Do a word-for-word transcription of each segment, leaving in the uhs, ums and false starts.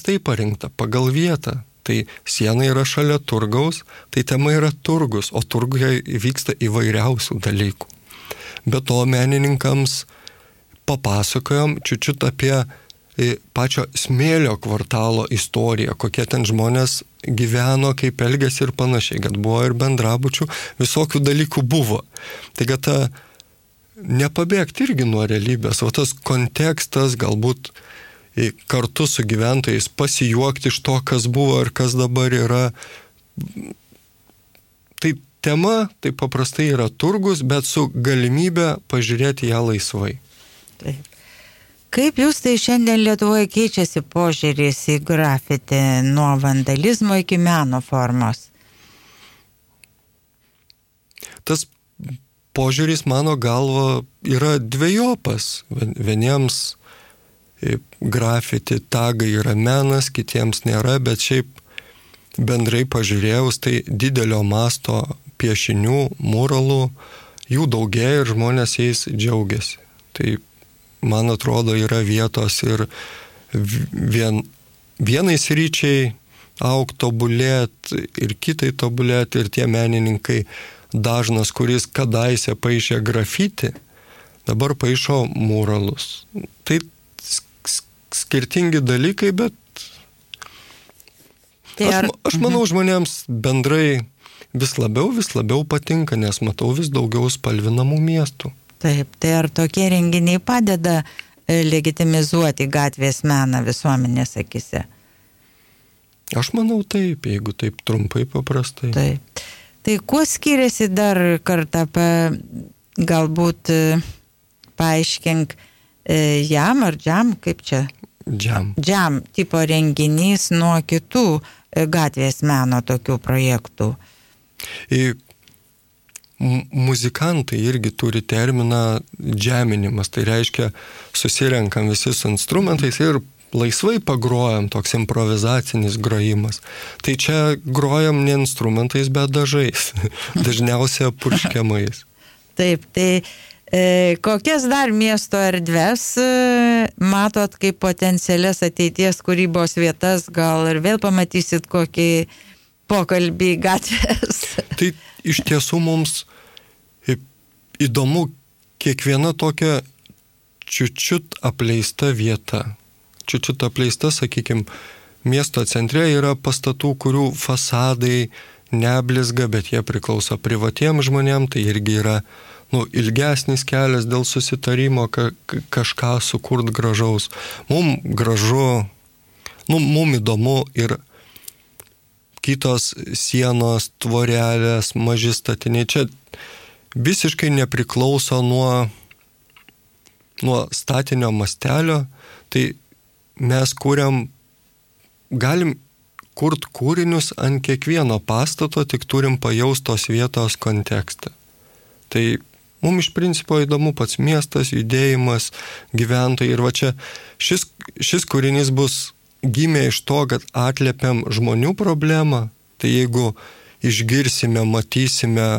paprastai parinkta pagal vietą. Tai siena yra šalia turgaus, tai tema yra turgus, o turguje vyksta įvairiausių dalykų. Be to menininkams papasakojom čiučiut apie pačio Smėlio kvartalo istoriją, kokie ten žmonės gyveno, kaip elgėsi ir panašiai, kad buvo ir bendrabučių, visokių dalykų buvo. Taigi ta nepabėgti irgi nuo realybės, o tas kontekstas galbūt kartu su gyventojais pasijuokti iš to, kas buvo ir kas dabar yra. Tai tema, tai paprastai yra turgus, bet su galimybė pažiūrėti ją laisvai. Taip. Kaip jūs tai šiandien Lietuvoje keičiasi požiūris į grafiti nuo vandalizmo iki meno formos? Tas požiūris mano galva yra dvejopas. Vieniems grafiti tagai yra menas, kitiems nėra, bet šiaip bendrai pažiūrėjus, tai didelio masto piešinių, muralų, jų daugėja ir žmonės jais džiaugiasi. Tai man atrodo yra vietos ir vien, vienai sričiai aug tobulėt ir kitai tobulėt ir tie menininkai dažnas, kuris kadaise paišė grafiti, dabar paišo muralus. Tai skirtingi dalykai, bet tai ar... aš, aš manau žmonėms bendrai vis labiau, vis labiau patinka, nes matau vis daugiau spalvinamų miestų. Taip, tai ar tokie renginiai padeda legitimizuoti gatvės meną visuomenės akise? Aš manau taip, jeigu taip trumpai paprastai. Taip. Tai kuo skiriasi dar kartą, pa, galbūt paaiškink, jam ar džam, kaip čia? Džam. Džam tipo renginys nuo kitų gatvės meno tokių projektų. I, muzikantai irgi turi terminą džeminimas, tai reiškia susirenkam visi su instrumentais ir laisvai pagrojam, toks improvizacinis grojimas. Tai čia grojam ne instrumentais, bet dažais, dažniausiai purškiamais. Taip, tai E, kokias dar miesto erdves e, matot kaip potencialias ateities kūrybos vietas, gal ir vėl pamatysit kokį pokalbį gatvės? Tai iš tiesų mums įdomu kiekviena tokia čiučiut apleista vieta. Čiučiut apleista, sakykime, miesto centre yra pastatų, kurių fasadai neblizga, bet jie priklauso privatiems žmonėms, tai irgi yra nu, ilgesnis kelias dėl susitarimo ka, kažką sukurt gražaus. Mums gražu, nu, mums įdomu ir kitos sienos, tvorelės, maži statiniai. Čia visiškai nepriklauso nuo, nuo statinio mastelio, tai mes kūriam, galim kurt kūrinius ant kiekvieno pastato, tik turim pajaust tos vietos kontekstą. Tai mums iš principo įdomu pats miestas, judėjimas, gyventojai. Ir va čia šis, šis kūrinys bus gimė iš to, kad atliepiam žmonių problemą. Tai jeigu išgirsime, matysime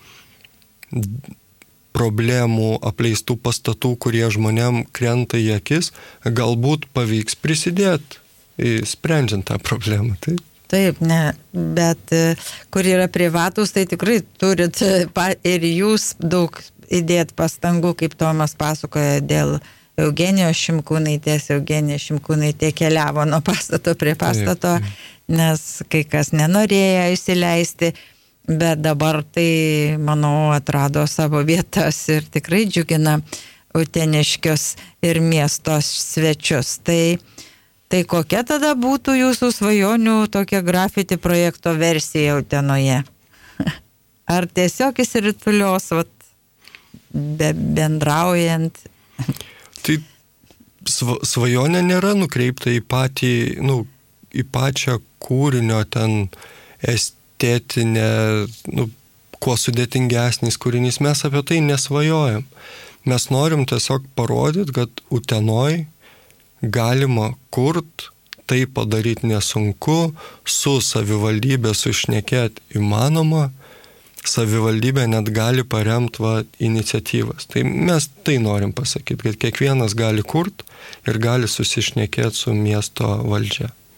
problemų, apleistų pastatų, kurie žmonėm krenta į akis, galbūt pavyks prisidėti, sprendžiant tą problemą. Taip. Taip, ne, bet kur yra privatus, tai tikrai turit ir jūs daug įdėt pastangų, kaip Tomas pasakoja, dėl Eugenijos Šimkūnaitės. Eugenija Šimkūnaitė keliavo nuo pastato prie pastato, taip, taip. Nes kai kas nenorėjo įsileisti, bet dabar tai, manau, atrado savo vietas ir tikrai džiugina uteniškius ir miestos svečius. Tai Tai kokia tada būtų jūsų svajonių tokia grafiti projekto versija Utenoje? Ar tiesiog įsiritulios, vat, be, bendraujant? Tai svajonė nėra nukreipta į patį, nu, į pačią kūrinio ten estetinę, nu, kuo sudėtingesnis kūrinys. Mes apie tai nesvajojam. Mes norim tiesiog parodyti, kad Utenoj galima kurt, tai padaryti nesunku, su savivaldybė sušnekėti įmanoma, savivaldybė net gali paremti va, iniciatyvas. Tai mes tai norim pasakyti, kad kiekvienas gali kurt ir gali susišnekėti su miesto valdžia.